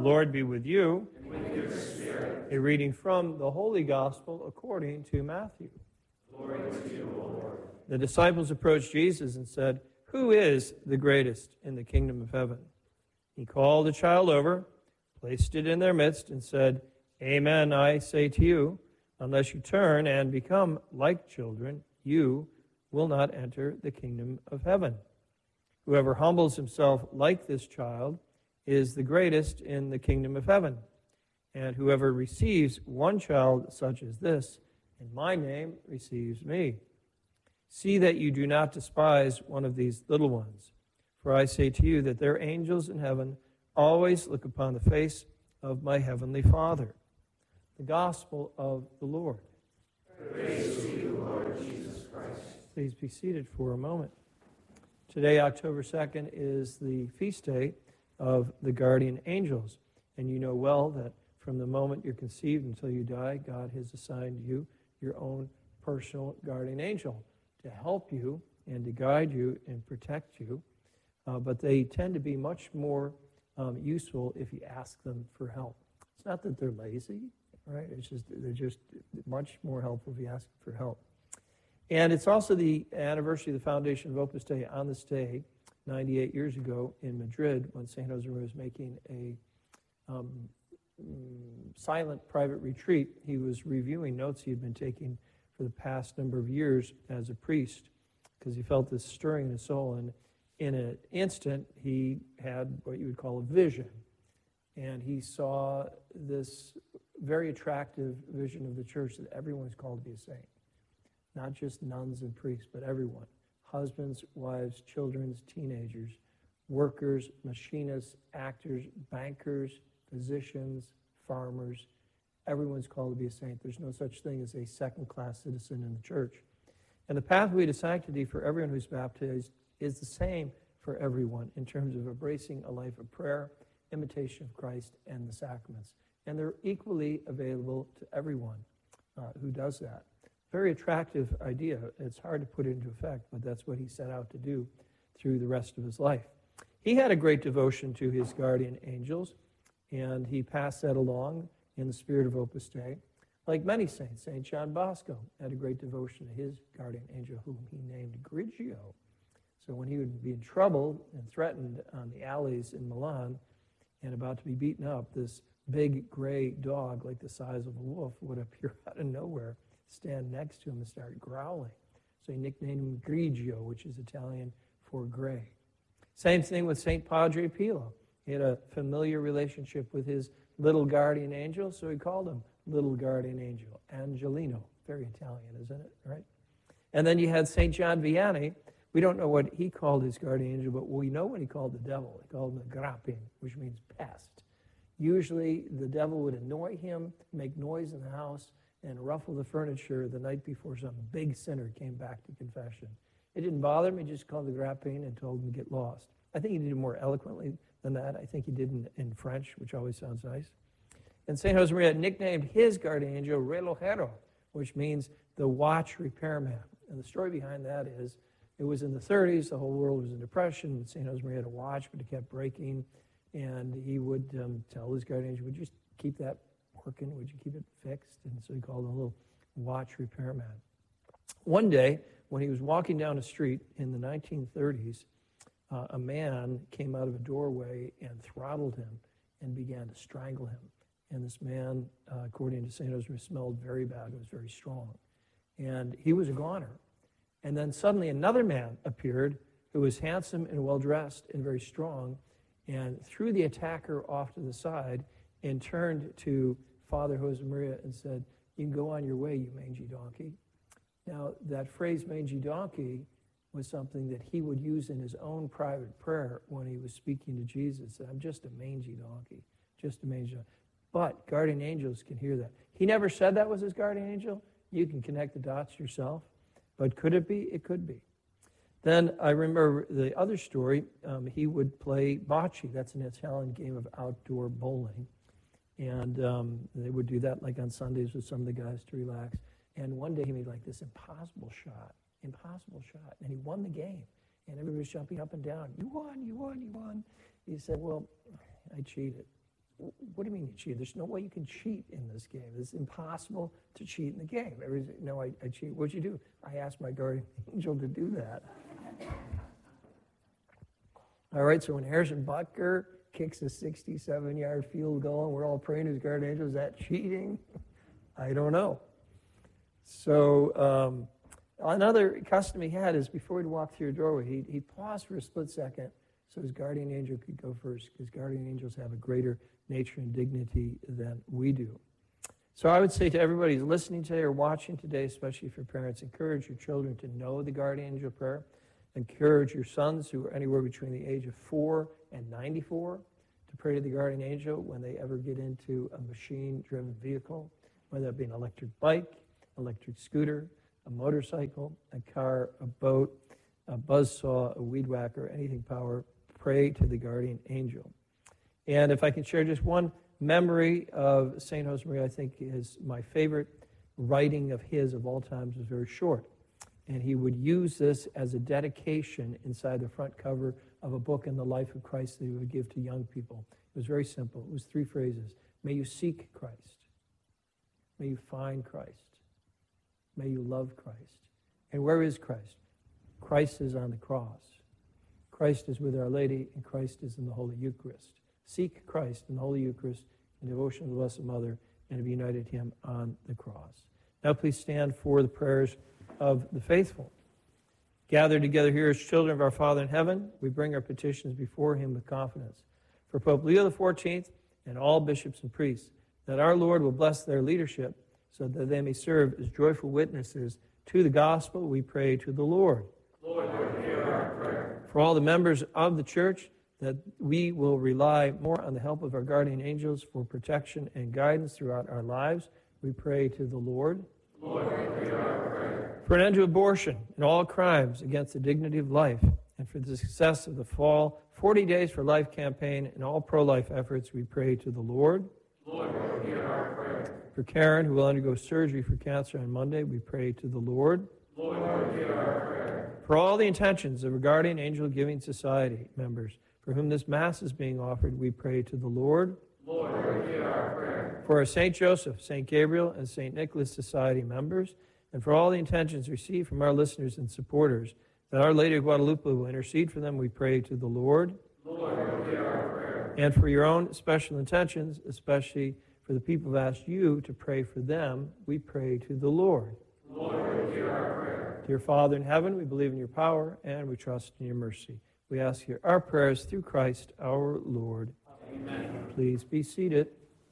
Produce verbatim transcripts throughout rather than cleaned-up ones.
Lord be with you. And with your spirit. A reading from the Holy Gospel according to Matthew. Glory to you, O Lord. The disciples approached Jesus and said, "Who is the greatest in the kingdom of heaven?" He called the child over, placed it in their midst, and said, "Amen, I say to you, unless you turn and become like children, you will not enter the kingdom of heaven. Whoever humbles himself like this child is the greatest in the kingdom of heaven. And whoever receives one child such as this in my name receives me. See that you do not despise one of these little ones. For I say to you that their angels in heaven always look upon the face of my heavenly Father." The Gospel of the Lord. Praise to you, Lord Jesus Christ. Please be seated for a moment. Today, October second, is the feast day of the guardian angels. And you know well that from the moment you're conceived until you die, God has assigned you your own personal guardian angel to help you and to guide you and protect you. Uh, but they tend to be much more um, useful if you ask them for help. It's not that they're lazy, right? It's just they're just much more helpful if you ask them for help. And it's also the anniversary of the foundation of Opus Dei. On this day, ninety-eight years ago in Madrid, when Saint Josemaria was making a um, silent private retreat, he was reviewing notes he had been taking for the past number of years as a priest, because he felt this stirring in his soul. And in an instant, he had what you would call a vision. And he saw this very attractive vision of the church that everyone is called to be a saint. Not just nuns and priests, but everyone. Husbands, wives, children, teenagers, workers, machinists, actors, bankers, physicians, farmers. Everyone's called to be a saint. There's no such thing as a second-class citizen in the church. And the pathway to sanctity for everyone who's baptized is the same for everyone in terms of embracing a life of prayer, imitation of Christ, and the sacraments. And they're equally available to everyone uh, who does that. Very attractive idea. It's hard to put it into effect, but that's what he set out to do through the rest of his life. He had a great devotion to his guardian angels, and he passed that along in the spirit of Opus Dei. Like many saints, Saint John Bosco had a great devotion to his guardian angel, whom he named Grigio. So when he would be in trouble and threatened on the alleys in Milan and about to be beaten up, this big gray dog, like the size of a wolf, would appear out of nowhere, stand next to him and start growling. So he nicknamed him Grigio, which is Italian for gray. Same thing with Saint Padre Pio. He had a familiar relationship with his little guardian angel, so he called him Little Guardian Angel, Angelino. Very Italian, isn't it, right? And then you had Saint John Vianney. We don't know what he called his guardian angel, but we know what he called the devil. He called him the Grappin, which means pest. Usually the devil would annoy him, make noise in the house, and ruffle the furniture the night before some big sinner came back to confession. It didn't bother him. He just called the Grappin and told him to get lost. I think he did it more eloquently than that. I think he did in, in French, which always sounds nice. And Saint Josemaria nicknamed his guardian angel Relojero, which means the watch repairman. And the story behind that is, it was in the thirties, the whole world was in depression. Saint Josemaria had a watch, but it kept breaking. And he would um, tell his guardian angel, would you just keep that working? Would you keep it fixed? And so he called him a little watch repairman. One day, when he was walking down a street in the nineteen thirties, uh, a man came out of a doorway and throttled him and began to strangle him. And this man, uh, according to Saint Josemaria, smelled very bad. It was very strong. And he was a goner. And then suddenly another man appeared who was handsome and well-dressed and very strong, and threw the attacker off to the side and turned to Father Josemaria and said, "You can go on your way, you mangy donkey." Now, that phrase, mangy donkey, was something that he would use in his own private prayer when he was speaking to Jesus. I'm just a mangy donkey, just a mangy donkey. But guardian angels can hear that. He never said that was his guardian angel. You can connect the dots yourself. But could it be? It could be. Then I remember the other story. Um, he would play bocce. That's an Italian game of outdoor bowling. And um, they would do that like on Sundays with some of the guys to relax. And one day he made like this impossible shot, impossible shot. And he won the game. And everybody was jumping up and down. You won, you won, you won. He said, well, I cheated. What do you mean you cheat? There's no way you can cheat in this game. It's impossible to cheat in the game. Everybody's, no, I, I cheat. What'd you do? I asked my guardian angel to do that. All right, so when Harrison Butker kicks a sixty-seven-yard field goal and we're all praying to his guardian angel, is that cheating? I don't know. So um, another custom he had is before he'd walk through a doorway, he'd, he'd pause for a split second so his guardian angel could go first, because guardian angels have a greater nature and dignity than we do. So I would say to everybody who's listening today or watching today, especially for parents, encourage your children to know the guardian angel prayer. Encourage your sons who are anywhere between the age of four and ninety-four to pray to the guardian angel when they ever get into a machine-driven vehicle, whether that be an electric bike, electric scooter, a motorcycle, a car, a boat, a buzzsaw, a weed whacker, anything power. Pray to the guardian angel. And if I can share just one memory of Saint Josemaria, I think is my favorite writing of his of all times was very short. And he would use this as a dedication inside the front cover of a book in the life of Christ that he would give to young people. It was very simple. It was three phrases. May you seek Christ. May you find Christ. May you love Christ. And where is Christ? Christ is on the cross. Christ is with Our Lady, and Christ is in the Holy Eucharist. Seek Christ in the Holy Eucharist in devotion to the Blessed Mother and to be united to him on the cross. Now please stand for the prayers of the faithful. Gathered together here as children of our Father in heaven, we bring our petitions before him with confidence. For Pope Leo the fourteenth and all bishops and priests, that our Lord will bless their leadership so that they may serve as joyful witnesses to the gospel, we pray to the Lord. Lord, hear our prayer. For all the members of the church, that we will rely more on the help of our guardian angels for protection and guidance throughout our lives, we pray to the Lord. Lord, hear our prayer. For an end to abortion and all crimes against the dignity of life, and for the success of the fall forty Days for Life campaign and all pro-life efforts, we pray to the Lord. Lord, hear our prayer. For Karen, who will undergo surgery for cancer on Monday, we pray to the Lord. Lord, hear our prayer. For all the intentions of our Guardian Angel Giving Society members, for whom this Mass is being offered, we pray to the Lord. Lord, hear our prayer. For our Saint Joseph, Saint Gabriel, and Saint Nicholas Society members, and for all the intentions received from our listeners and supporters, that Our Lady of Guadalupe will intercede for them, we pray to the Lord. Lord, hear our prayer. And for your own special intentions, especially for the people who have asked you to pray for them, we pray to the Lord. Lord, hear our prayer. Dear Father in heaven, we believe in your power and we trust in your mercy. We ask here our prayers through Christ our Lord. Amen. Please be seated.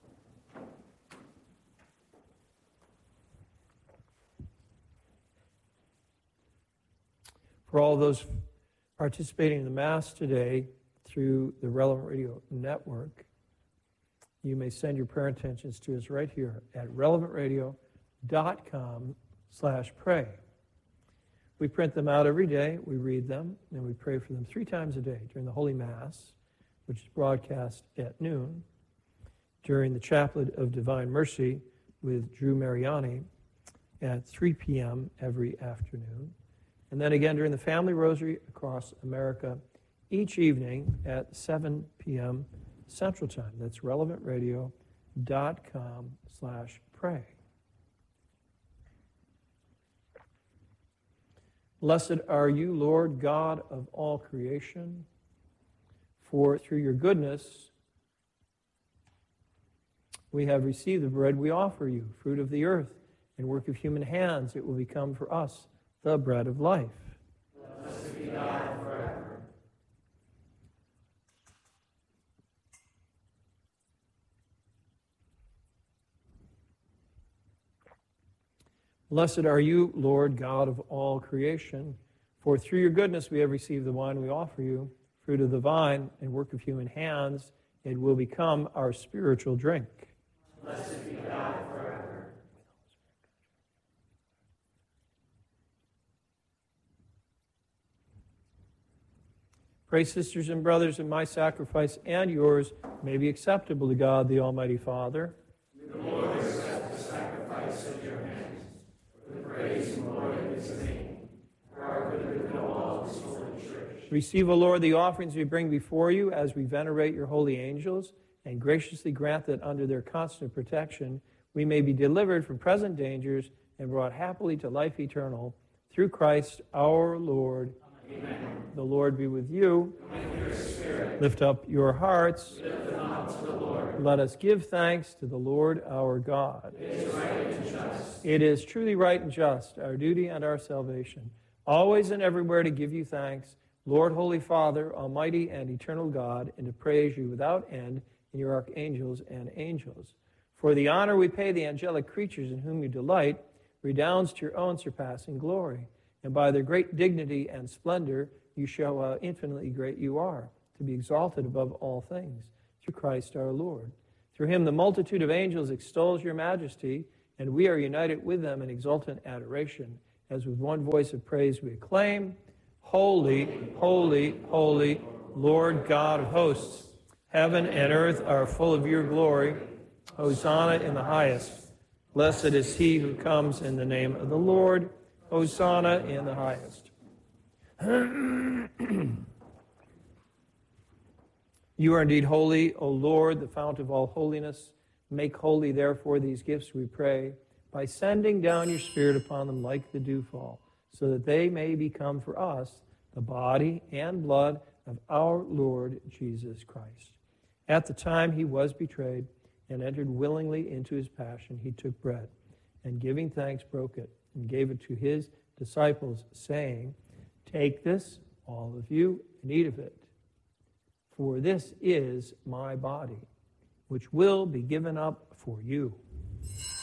For all those participating in the Mass today through the Relevant Radio Network, you may send your prayer intentions to us right here at relevant radio dot com slash pray. We print them out every day, we read them, and we pray for them three times a day during the Holy Mass, which is broadcast at noon, during the Chaplet of Divine Mercy with Drew Mariani at three p.m. every afternoon, and then again during the Family Rosary across America each evening at seven p.m. Central Time. That's relevant radio dot com slash pray. Blessed are you, Lord God of all creation, for through your goodness we have received the bread we offer you, fruit of the earth and work of human hands. It will become for us the bread of life. Blessed be God forever. Blessed are you, Lord God of all creation, for through your goodness we have received the wine we offer you, fruit of the vine and work of human hands. It will become our spiritual drink. Blessed be God forever. Pray, sisters and brothers, that my sacrifice and yours may be acceptable to God, the Almighty Father. The Lord accept the sacrifice of your hands, for the praise and glory of his name, for our good and of all his holy church. Receive, O Lord, the offerings we bring before you as we venerate your holy angels, and graciously grant that under their constant protection we may be delivered from present dangers and brought happily to life eternal, through Christ our Lord. Amen. The Lord be with you. And with your spirit. Lift up your hearts. Lift them up to the Lord. Let us give thanks to the Lord our God. It is right and just. It is truly right and just, our duty and our salvation, always and everywhere to give you thanks, Lord, Holy Father, Almighty and eternal God, and to praise you without end in your archangels and angels. For the honor we pay the angelic creatures in whom you delight redounds to your own surpassing glory. And by their great dignity and splendor, you show how infinitely great you are, to be exalted above all things, through Christ our Lord. Through him the multitude of angels extols your majesty, and we are united with them in exultant adoration, as with one voice of praise we acclaim, Holy, holy, holy, Lord God of hosts. Heaven and earth are full of your glory. Hosanna in the highest. Blessed is he who comes in the name of the Lord. Hosanna in the highest. You are indeed holy, O Lord, the fount of all holiness. Make holy, therefore, these gifts, we pray, by sending down your Spirit upon them like the dewfall, so that they may become for us the body and blood of our Lord Jesus Christ. At the time he was betrayed and entered willingly into his passion, he took bread, and giving thanks, broke it, and gave it to his disciples, saying, Take this, all of you, and eat of it. For this is my body, which will be given up for you.